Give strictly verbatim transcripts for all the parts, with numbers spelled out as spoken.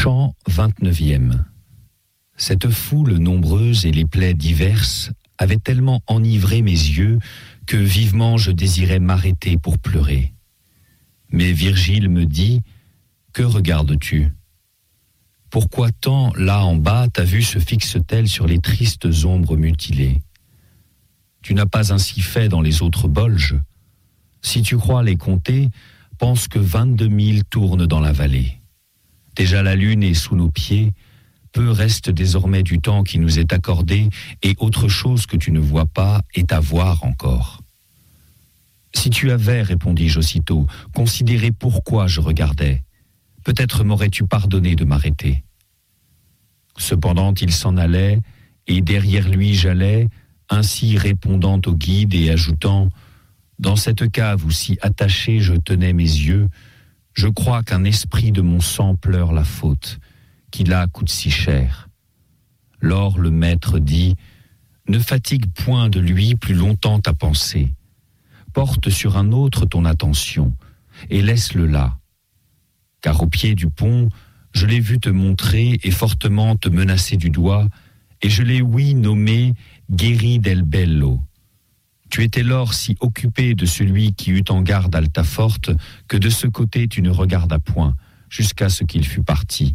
Chant vingt-neuvième. Cette foule nombreuse et les plaies diverses avaient tellement enivré mes yeux que vivement je désirais m'arrêter pour pleurer. Mais Virgile me dit « Que regardes-tu ? Pourquoi tant, là en bas, ta vue se fixe-t-elle sur les tristes ombres mutilées ? Tu n'as pas ainsi fait dans les autres bolges. Si tu crois les compter, pense que vingt-deux mille tournent dans la vallée. Déjà la lune est sous nos pieds, peu reste désormais du temps qui nous est accordé, et autre chose que tu ne vois pas est à voir encore. Si tu avais, répondis-je aussitôt, considéré pourquoi je regardais, peut-être m'aurais-tu pardonné de m'arrêter. Cependant il s'en allait, et derrière lui j'allais, ainsi répondant au guide et ajoutant « Dans cette cave où si attaché je tenais mes yeux, je crois qu'un esprit de mon sang pleure la faute, qui là coûte si cher. » Lors le maître dit « Ne fatigue point de lui plus longtemps ta pensée. Porte sur un autre ton attention, et laisse-le là. Car au pied du pont, je l'ai vu te montrer et fortement te menacer du doigt, et je l'ai oui nommé Guéri del Bello. Tu étais lors si occupé de celui qui eut en garde Altaforte que de ce côté tu ne regardas point, jusqu'à ce qu'il fût parti.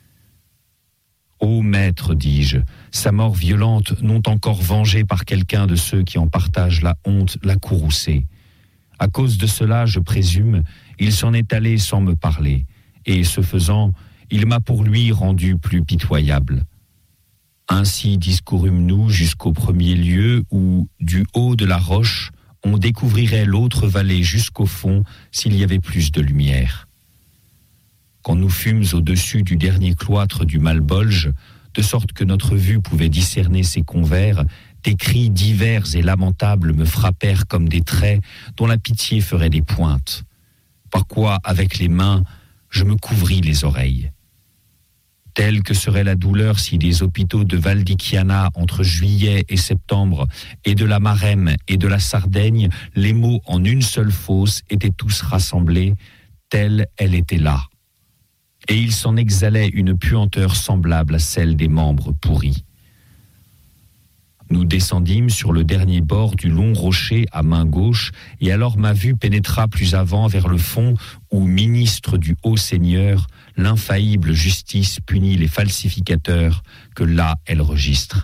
Ô maître, dis-je, sa mort violente non encore vengée par quelqu'un de ceux qui en partagent la honte l'a courroucé. À cause de cela, je présume, il s'en est allé sans me parler, et ce faisant, il m'a pour lui rendu plus pitoyable. Ainsi discourûmes-nous jusqu'au premier lieu où, du haut de la roche, on découvrirait l'autre vallée jusqu'au fond s'il y avait plus de lumière. Quand nous fûmes au-dessus du dernier cloître du Malbolge, de sorte que notre vue pouvait discerner ses convers, des cris divers et lamentables me frappèrent comme des traits dont la pitié ferait des pointes. Par quoi, avec les mains, je me couvris les oreilles. Telle que serait la douleur si des hôpitaux de Valdichiana entre juillet et septembre, et de la Maremme et de la Sardaigne, les maux en une seule fosse étaient tous rassemblés, telle elle était là. Et il s'en exhalait une puanteur semblable à celle des membres pourris. Nous descendîmes sur le dernier bord du long rocher à main gauche, et alors ma vue pénétra plus avant vers le fond où, ministre du haut Seigneur, l'infaillible justice punit les falsificateurs que là elle registre.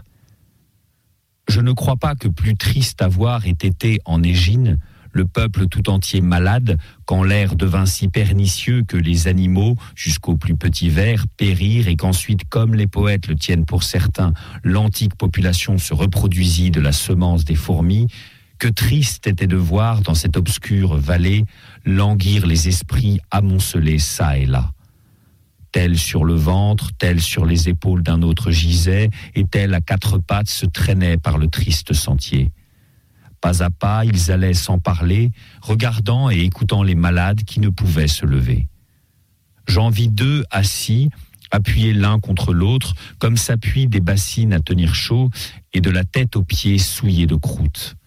Je ne crois pas que plus triste à voir ait été en Égine, le peuple tout entier malade, quand l'air devint si pernicieux que les animaux, jusqu'aux plus petits vers, périrent et qu'ensuite, comme les poètes le tiennent pour certain, l'antique population se reproduisit de la semence des fourmis, que triste était de voir dans cette obscure vallée languir les esprits amoncelés çà et là. Tel sur le ventre, tel sur les épaules d'un autre gisait, et tel à quatre pattes se traînait par le triste sentier. Pas à pas, ils allaient sans parler, regardant et écoutant les malades qui ne pouvaient se lever. J'en vis deux assis, appuyés l'un contre l'autre, comme s'appuient des bassines à tenir chaud, et de la tête aux pieds souillés de croûte.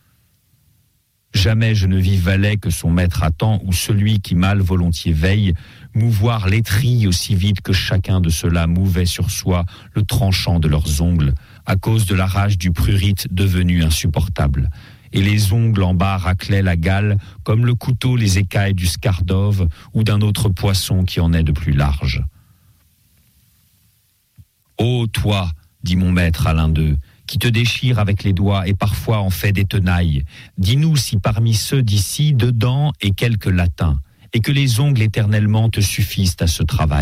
Jamais je ne vis valet que son maître attend, ou celui qui mal volontiers veille, mouvoir l'étrille aussi vite que chacun de ceux-là mouvait sur soi le tranchant de leurs ongles, à cause de la rage du prurite devenu insupportable. Et les ongles en bas raclaient la gale comme le couteau les écailles du skardov ou d'un autre poisson qui en est de plus large. « Ô toi, dit mon maître à l'un d'eux, qui te déchire avec les doigts et parfois en fait des tenailles, dis-nous si parmi ceux d'ici, dedans est quelque latin, et que les ongles éternellement te suffisent à ce travail. »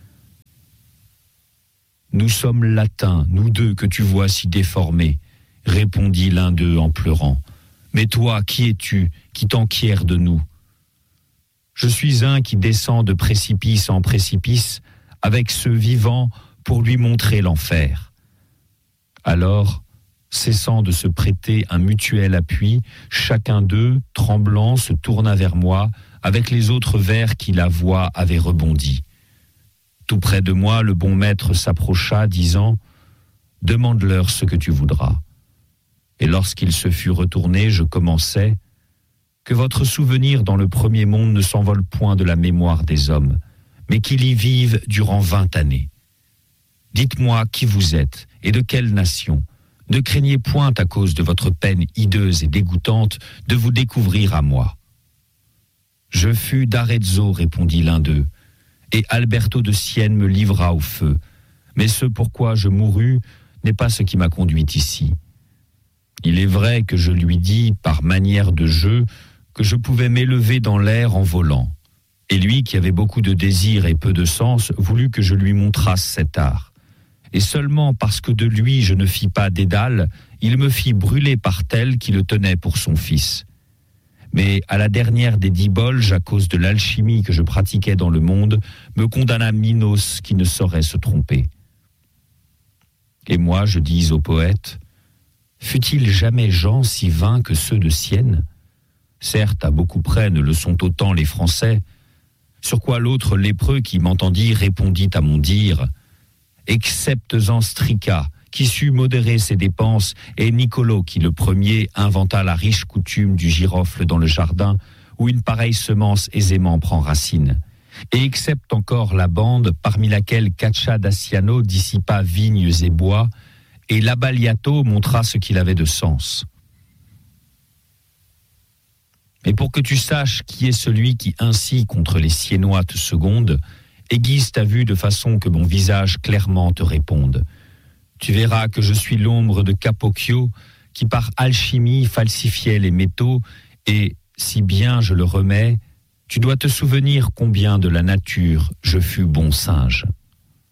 « Nous sommes latins, nous deux que tu vois si déformés, répondit l'un d'eux en pleurant. Mais toi, qui es-tu, qui t'enquières de nous? Je suis un qui descend de précipice en précipice, avec ceux vivants pour lui montrer l'enfer. Alors, cessant de se prêter un mutuel appui, chacun d'eux, tremblant, se tourna vers moi, avec les autres vers qui la voix avait rebondi. Tout près de moi, le bon maître s'approcha, disant « Demande-leur ce que tu voudras. » Et lorsqu'il se fut retourné, je commençai « Que votre souvenir dans le premier monde ne s'envole point de la mémoire des hommes, mais qu'il y vive durant vingt années. Dites-moi qui vous êtes et de quelle nation. Ne craignez point à cause de votre peine hideuse et dégoûtante de vous découvrir à moi. Je fus d'Arezzo, répondit l'un d'eux, et Alberto de Sienne me livra au feu. Mais ce pourquoi je mourus n'est pas ce qui m'a conduit ici. Il est vrai que je lui dis, par manière de jeu, que je pouvais m'élever dans l'air en volant. Et lui, qui avait beaucoup de désir et peu de sens, voulut que je lui montrasse cet art. Et seulement parce que de lui je ne fis pas Dédale, il me fit brûler par tel qui le tenait pour son fils. Mais à la dernière des dix bolges, à cause de l'alchimie que je pratiquais dans le monde, me condamna Minos qui ne saurait se tromper. Et moi, je dis au poète, fut-il jamais gens si vains que ceux de Sienne? Certes, à beaucoup près ne le sont autant les Français. Sur quoi l'autre lépreux qui m'entendit répondit à mon dire, exceptes-en Strica, qui sut modérer ses dépenses, et Nicolo qui le premier inventa la riche coutume du girofle dans le jardin, où une pareille semence aisément prend racine. Et excepte encore la bande parmi laquelle Caccia d'Assiano dissipa vignes et bois, et l'Abaliato montra ce qu'il avait de sens. Mais pour que tu saches qui est celui qui ainsi contre les Siennois te seconde, aiguise ta vue de façon que mon visage clairement te réponde. Tu verras que je suis l'ombre de Capocchio, qui par alchimie falsifiait les métaux, et, si bien je le remets, tu dois te souvenir combien de la nature je fus bon singe.